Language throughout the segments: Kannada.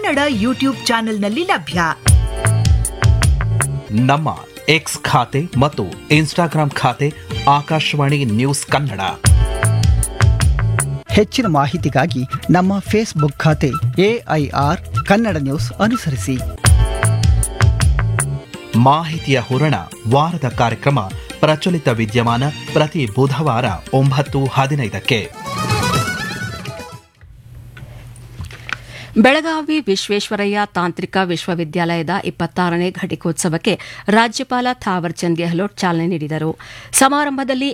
ಕನ್ನಡ ಯೂಟ್ಯೂಬ್ ಚಾನೆಲ್ನಲ್ಲಿ ಲಭ್ಯ. ನಮ್ಮ ಎಕ್ಸ್ ಖಾತೆ ಮತ್ತು ಇನ್ಸ್ಟಾಗ್ರಾಂ ಖಾತೆ ಆಕಾಶವಾಣಿ ನ್ಯೂಸ್ ಕನ್ನಡ. ಹೆಚ್ಚಿನ ಮಾಹಿತಿಗಾಗಿ ನಮ್ಮ ಫೇಸ್ಬುಕ್ ಖಾತೆ AIR ಕನ್ನಡ ನ್ಯೂಸ್ ಅನುಸರಿಸಿ. ಮಾಹಿತಿಯ ಹೂರಣ ವಾರದ ಕಾರ್ಯಕ್ರಮ ಪ್ರಚಲಿತ ವಿದ್ಯಮಾನ ಪ್ರತಿ ಬುಧವಾರ 9:15ಕ್ಕೆ. ಬೆಳಗಾವಿ ವಿಶ್ವೇಶ್ವರಯ್ಯ ತಾಂತ್ರಿಕ ವಿಶ್ವವಿದ್ಯಾಲಯದ 26ನೇ ಘಟಿಕೋತ್ಸವಕ್ಕೆ ರಾಜ್ಯಪಾಲ ಥಾವರ್ಚಂದ್ ಗೆಹ್ಲೋಟ್ ಚಾಲನೆ ನೀಡಿದರು. ಸಮಾರಂಭದಲ್ಲಿ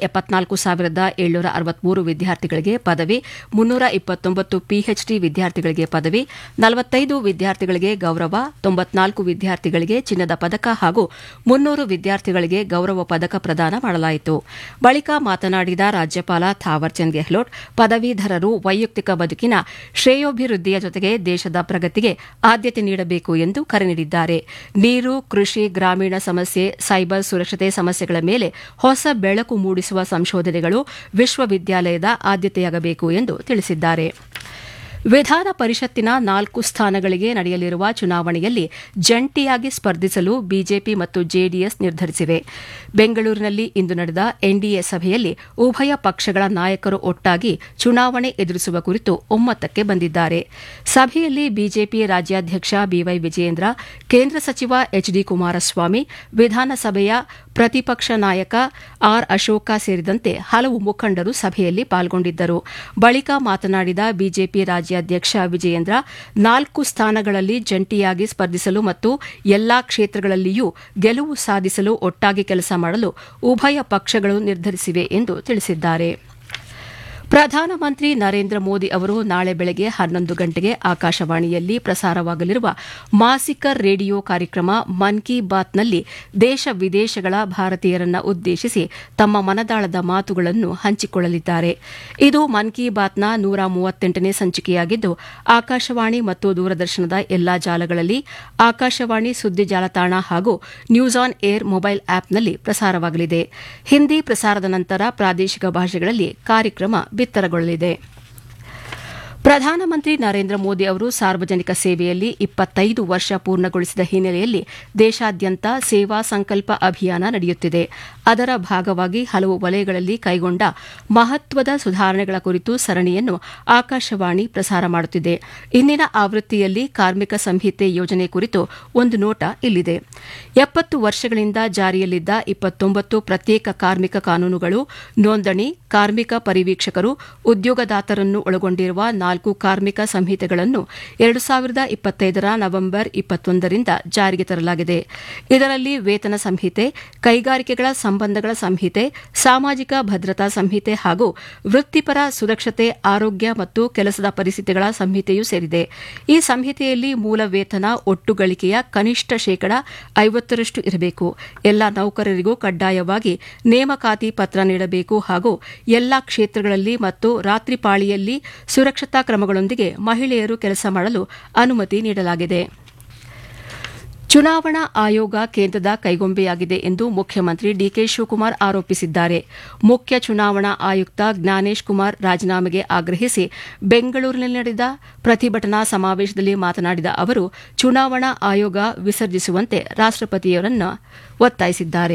74,763 ವಿದ್ಯಾರ್ಥಿಗಳಿಗೆ ಪದವಿ, 329 PhD ವಿದ್ಯಾರ್ಥಿಗಳಿಗೆ ಪದವಿ, 45 ವಿದ್ಯಾರ್ಥಿಗಳಿಗೆ ಗೌರವ, 94 ವಿದ್ಯಾರ್ಥಿಗಳಿಗೆ ಚಿನ್ನದ ಪದಕ ಹಾಗೂ 300 ವಿದ್ಯಾರ್ಥಿಗಳಿಗೆ ಗೌರವ ಪದಕ ಪ್ರದಾನ ಮಾಡಲಾಯಿತು. ಬಳಿಕ ಮಾತನಾಡಿದ ರಾಜ್ಯಪಾಲ ಥಾವರ್ಚಂದ್ ಗೆಹ್ಲೋಟ್, ಪದವೀಧರರು ವೈಯಕ್ತಿಕ ಬದುಕಿನ ಶ್ರೇಯೋಭಿವೃದ್ಧಿಯ ಜೊತೆಗೆ ದೇಶದ ಪ್ರಗತಿಗೆ ಆದ್ಯತೆ ನೀಡಬೇಕು ಎಂದು ಕರೆ ನೀಡಿದ್ದಾರೆ. ನೀರು, ಕೃಷಿ, ಗ್ರಾಮೀಣ ಸಮಸ್ಯೆ, ಸೈಬರ್ ಸುರಕ್ಷತೆ ಸಮಸ್ಯೆಗಳ ಮೇಲೆ ಹೊಸ ಬೆಳಕು ಮೂಡಿಸುವ ಸಂಶೋಧನೆಗಳು ವಿಶ್ವವಿದ್ಯಾಲಯದ ಆದ್ಯತೆಯಾಗಬೇಕು ಎಂದು ತಿಳಿಸಿದ್ದಾರೆ. ವಿಧಾನ ಪರಿಷತ್ತಿನ 4 ಸ್ಥಾನಗಳಿಗೆ ನಡೆಯಲಿರುವ ಚುನಾವಣೆಯಲ್ಲಿ ಜಂಟಿಯಾಗಿ ಸ್ಪರ್ಧಿಸಲು ಬಿಜೆಪಿ ಮತ್ತು ಜೆಡಿಎಸ್ ನಿರ್ಧರಿಸಿವೆ. ಬೆಂಗಳೂರಿನಲ್ಲಿ ಇಂದು ನಡೆದ ಎನ್ಡಿಎ ಸಭೆಯಲ್ಲಿ ಉಭಯ ಪಕ್ಷಗಳ ನಾಯಕರು ಒಟ್ಟಾಗಿ ಚುನಾವಣೆ ಎದುರಿಸುವ ಕುರಿತು ಒಮ್ಮತಕ್ಕೆ ಬಂದಿದ್ದಾರೆ. ಸಭೆಯಲ್ಲಿ ಬಿಜೆಪಿ ರಾಜ್ಯಾಧ್ಯಕ್ಷ ಬಿವೈ ವಿಜಯೇಂದ್ರ, ಕೇಂದ್ರ ಸಚಿವ ಎಚ್ಡಿ ಕುಮಾರಸ್ವಾಮಿ, ವಿಧಾನಸಭೆಯ ಪ್ರತಿಪಕ್ಷ ನಾಯಕ ಆರ್ ಅಶೋಕ ಸೇರಿದಂತೆ ಹಲವು ಮುಖಂಡರು ಸಭೆಯಲ್ಲಿ ಪಾಲ್ಗೊಂಡಿದ್ದರು. ಬಳಿಕ ಮಾತನಾಡಿದ ಬಿಜೆಪಿ ರಾಜ್ಯಾಧ್ಯಕ್ಷ ವಿಜಯೇಂದ್ರ, 4 ಸ್ಥಾನಗಳಲ್ಲಿ ಜಂಟಿಯಾಗಿ ಸ್ಪರ್ಧಿಸಲು ಮತ್ತು ಎಲ್ಲಾ ಕ್ಷೇತ್ರಗಳಲ್ಲಿಯೂ ಗೆಲುವು ಸಾಧಿಸಲು ಒಟ್ಟಾಗಿ ಕೆಲಸ ಮಾಡಲು ಉಭಯ ಪಕ್ಷಗಳು ನಿರ್ಧರಿಸಿವೆ ಎಂದು ತಿಳಿಸಿದ್ದಾರೆ. ಪ್ರಧಾನಮಂತ್ರಿ ನರೇಂದ್ರ ಮೋದಿ ಅವರು ನಾಳೆ ಬೆಳಗ್ಗೆ 11 ಗಂಟೆಗೆ ಆಕಾಶವಾಣಿಯಲ್ಲಿ ಪ್ರಸಾರವಾಗಲಿರುವ ಮಾಸಿಕ ರೇಡಿಯೋ ಕಾರ್ಯಕ್ರಮ ಮನ್ ಕಿ ಬಾತ್ನಲ್ಲಿ ದೇಶ ವಿದೇಶಗಳ ಭಾರತೀಯರನ್ನು ಉದ್ದೇಶಿಸಿ ತಮ್ಮ ಮನದಾಳದ ಮಾತುಗಳನ್ನು ಹಂಚಿಕೊಳ್ಳಲಿದ್ದಾರೆ. ಇದು ಮನ್ ಕಿ ಬಾತ್ನ 138ನೇ ಸಂಚಿಕೆಯಾಗಿದ್ದು, ಆಕಾಶವಾಣಿ ಮತ್ತು ದೂರದರ್ಶನದ ಎಲ್ಲಾ ಜಾಲಗಳಲ್ಲಿ, ಆಕಾಶವಾಣಿ ಸುದ್ದಿ ಜಾಲತಾಣ ಹಾಗೂ ನ್ಯೂಸ್ ಆನ್ ಏರ್ ಮೊಬೈಲ್ ಆಪ್ನಲ್ಲಿ ಪ್ರಸಾರವಾಗಲಿದೆ. ಹಿಂದಿ ಪ್ರಸಾರದ ನಂತರ ಪ್ರಾದೇಶಿಕ ಭಾಷೆಗಳಲ್ಲಿ ಕಾರ್ಯಕ್ರಮ ಬಿತ್ತರಗೊಳ್ಳಲಿದೆ. ಪ್ರಧಾನಮಂತ್ರಿ ನರೇಂದ್ರ ಮೋದಿ ಅವರು ಸಾರ್ವಜನಿಕ ಸೇವೆಯಲ್ಲಿ 25 ವರ್ಷ ಪೂರ್ಣಗೊಳಿಸಿದ ಹಿನ್ನೆಲೆಯಲ್ಲಿ ದೇಶಾದ್ಯಂತ ಸೇವಾ ಸಂಕಲ್ಪ ಅಭಿಯಾನ ನಡೆಯುತ್ತಿದೆ. ಅದರ ಭಾಗವಾಗಿ ಹಲವು ವಲಯಗಳಲ್ಲಿ ಕೈಗೊಂಡ ಮಹತ್ವದ ಸುಧಾರಣೆಗಳ ಕುರಿತು ಸರಣಿಯನ್ನು ಆಕಾಶವಾಣಿ ಪ್ರಸಾರ ಮಾಡುತ್ತಿದೆ. ಇಂದಿನ ಆವೃತ್ತಿಯಲ್ಲಿ ಕಾರ್ಮಿಕ ಸಂಹಿತೆ ಯೋಜನೆ ಕುರಿತು ಒಂದು ನೋಟ ಇಲ್ಲಿದೆ. 70 ವರ್ಷಗಳಿಂದ ಜಾರಿಯಲ್ಲಿದ್ದ 29 ಪ್ರತ್ಯೇಕ ಕಾರ್ಮಿಕ ಕಾನೂನುಗಳು, ನೋಂದಣಿ, ಕಾರ್ಮಿಕ ಪರಿವೀಕ್ಷಕರು, ಉದ್ಯೋಗದಾತರನ್ನು ಒಳಗೊಂಡಿರುವ 4 ಕಾರ್ಮಿಕ ಸಂಹಿತೆಗಳನ್ನು 2025 ನವೆಂಬರ್ 21ರಿಂದ ಜಾರಿಗೆ ತರಲಾಗಿದೆ. ಇದರಲ್ಲಿ ವೇತನ ಸಂಹಿತೆ, ಕೈಗಾರಿಕೆಗಳ ಸಂಬಂಧಗಳ ಸಂಹಿತೆ, ಸಾಮಾಜಿಕ ಭದ್ರತಾ ಸಂಹಿತೆ ಹಾಗೂ ವೃತ್ತಿಪರ ಸುರಕ್ಷತೆ, ಆರೋಗ್ಯ ಮತ್ತು ಕೆಲಸದ ಪರಿಸ್ಥಿತಿಗಳ ಸಂಹಿತೆಯೂ ಸೇರಿದೆ. ಈ ಸಂಹಿತೆಯಲ್ಲಿ ಮೂಲ ವೇತನ ಒಟ್ಟು ಗಳಿಕೆಯ ಕನಿಷ್ಠ 50% ಇರಬೇಕು, ಎಲ್ಲ ನೌಕರರಿಗೂ ಕಡ್ಡಾಯವಾಗಿ ನೇಮಕಾತಿ ಪತ್ರ ನೀಡಬೇಕು ಹಾಗೂ ಎಲ್ಲಾ ಕ್ಷೇತ್ರಗಳಲ್ಲಿ ಮತ್ತು ರಾತ್ರಿ ಪಾಳಿಯಲ್ಲಿ ಸುರಕ್ಷತಾ ಕ್ರಮಗಳೊಂದಿಗೆ ಮಹಿಳೆಯರು ಕೆಲಸ ಮಾಡಲು ಅನುಮತಿ ನೀಡಲಾಗಿದೆ. ಚುನಾವಣಾ ಆಯೋಗ ಕೇಂದ್ರದ ಕೈಗೊಂಬೆಯಾಗಿದೆ ಎಂದು ಮುಖ್ಯಮಂತ್ರಿ ಡಿಕೆ ಶಿವಕುಮಾರ್ ಆರೋಪಿಸಿದ್ದಾರೆ. ಮುಖ್ಯ ಚುನಾವಣಾ ಆಯುಕ್ತ ಜ್ಞಾನೇಶ್ ಕುಮಾರ್ ರಾಜೀನಾಮೆಗೆ ಆಗ್ರಹಿಸಿ ಬೆಂಗಳೂರಿನಲ್ಲಿ ನಡೆದ ಪ್ರತಿಭಟನಾ ಸಮಾವೇಶದಲ್ಲಿ ಮಾತನಾಡಿದ ಅವರು, ಚುನಾವಣಾ ಆಯೋಗ ವಿಸರ್ಜಿಸುವಂತೆ ರಾಷ್ಟ್ರಪತಿಯವರನ್ನು ಒತ್ತಾಯಿಸಿದ್ದಾರೆ.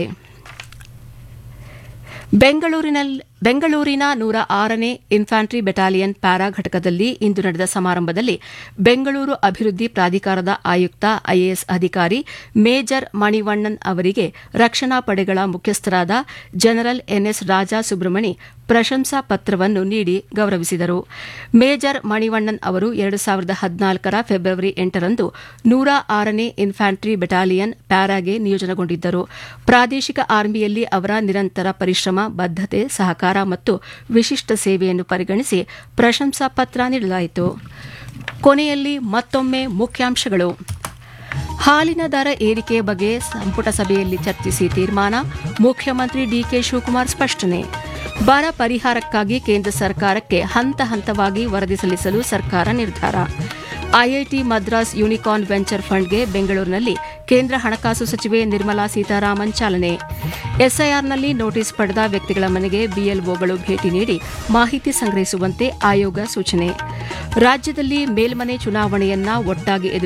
ಬೆಂಗಳೂರಿನ 106ನೇ ಇನ್ಫ್ಯಾಂಟ್ರಿ ಬೆಟಾಲಿಯನ್ ಪ್ಯಾರಾ ಘಟಕದಲ್ಲಿ ಇಂದು ನಡೆದ ಸಮಾರಂಭದಲ್ಲಿ ಬೆಂಗಳೂರು ಅಭಿವೃದ್ಧಿ ಪ್ರಾಧಿಕಾರದ ಆಯುಕ್ತ ಐಎಎಸ್ ಅಧಿಕಾರಿ ಮೇಜರ್ ಮಣಿವಣ್ಣನ್ ಅವರಿಗೆ ರಕ್ಷಣಾ ಪಡೆಗಳ ಮುಖ್ಯಸ್ಥರಾದ ಜನರಲ್ ಎನ್ಎಸ್ ರಾಜಾ ಸುಬ್ರಮಣಿ ಪ್ರಶಂಸಾ ಪತ್ರವನ್ನು ನೀಡಿ ಗೌರವಿಸಿದರು. ಮೇಜರ್ ಮಣಿವಣ್ಣನ್ ಅವರು 2014ರ ಫೆಬ್ರವರಿ 8ರಂದು 106ನೇ ಇನ್ಫ್ಯಾಂಟ್ರಿ ಬೆಟಾಲಿಯನ್ ಪ್ಯಾರಾಗೆ ನಿಯೋಜನೆಗೊಂಡಿದ್ದರು. ಪ್ರಾದೇಶಿಕ ಆರ್ಮಿಯಲ್ಲಿ ಅವರ ನಿರಂತರ ಪರಿಶ್ರಮ, ಬದ್ಧತೆ, ಸಹಕಾರ ಮತ್ತು ವಿಶಿಷ್ಟ ಸೇವೆಯನ್ನು ಪರಿಗಣಿಸಿ ಪ್ರಶಂಸಾ ಪತ್ರ ನೀಡಲಾಯಿತು. ಕೊನೆಯಲ್ಲಿ ಮತ್ತೊಮ್ಮೆ ಮುಖ್ಯಾಂಶಗಳು. ಹಾಲಿನ ದರ ಏರಿಕೆ ಬಗ್ಗೆ ಸಂಪುಟ ಸಭೆಯಲ್ಲಿ ಚರ್ಚಿಸಿ ತೀರ್ಮಾನ, ಮುಖ್ಯಮಂತ್ರಿ ಡಿಕೆ ಶಿವಕುಮಾರ್ ಸ್ಪಷ್ಟನೆ. ಬರ ಪರಿಹಾರಕ್ಕಾಗಿ ಕೇಂದ್ರ ಸರ್ಕಾರಕ್ಕೆ ಹಂತ ಹಂತವಾಗಿ ವರದಿ ಸಲ್ಲಿಸಲು ಸರ್ಕಾರ ನಿರ್ಧಾರ. ಐಐಟಿ ಮದ್ರಾಸ್ ಯೂನಿಕಾರ್ನ್ ವೆಂಚರ್ ಫಂಡ್ಗೆ ಬೆಂಗಳೂರಿನಲ್ಲಿ ಕೇಂದ್ರ ಹಣಕಾಸು ಸಚಿವೆ ನಿರ್ಮಲಾ ಸೀತಾರಾಮನ್ ಚಾಲನೆ. ಎಸ್ಐಆರ್ನಲ್ಲಿ ನೋಟಿಸ್ ಪಡೆದ ವ್ಯಕ್ತಿಗಳ ಮನೆಗೆ ಬಿಎಲ್ಒಗಳು ಭೇಟಿ ನೀಡಿ ಮಾಹಿತಿ ಸಂಗ್ರಹಿಸುವಂತೆ ಆಯೋಗ ಸೂಚನೆ. ರಾಜ್ಯದಲ್ಲಿ ಮೇಲ್ಮನೆ ಚುನಾವಣೆಯನ್ನ ಒಟ್ಟಾಗಿ